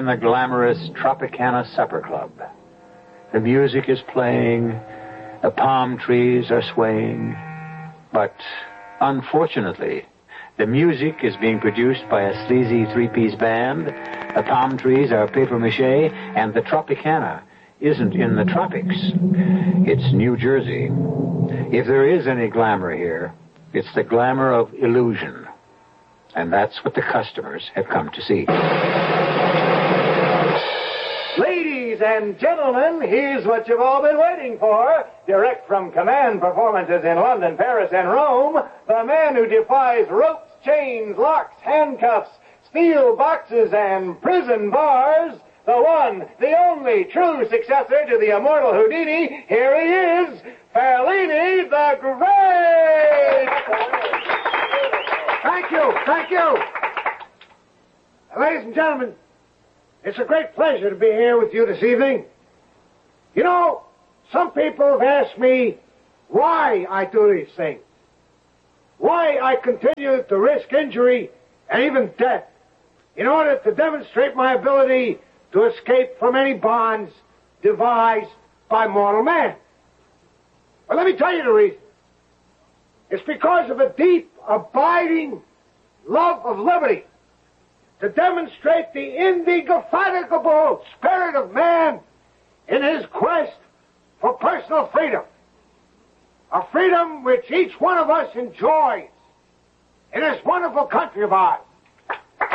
the glamorous Tropicana Supper Club. The music is playing, the palm trees are swaying, but unfortunately, the music is being produced by a sleazy three-piece band, the palm trees are papier-mâché, and the Tropicana isn't in the tropics. It's New Jersey. If there is any glamour here, it's the glamour of illusion. And that's what the customers have come to see. Ladies and gentlemen, here's what you've all been waiting for. Direct from Command performances in London, Paris, and Rome, the man who defies ropes, chains, locks, handcuffs, steel boxes, and prison bars, the one, the only true successor to the immortal Houdini. Here he is, Fellini the Great! Thank you. Ladies and gentlemen, it's a great pleasure to be here with you this evening. You know, some people have asked me why I do these things. Why I continue to risk injury and even death in order to demonstrate my ability to escape from any bonds devised by mortal man. Well, let me tell you the reason. It's because of a deep, abiding love of liberty, to demonstrate the indefatigable spirit of man in his quest for personal freedom. A freedom which each one of us enjoys in this wonderful country of ours.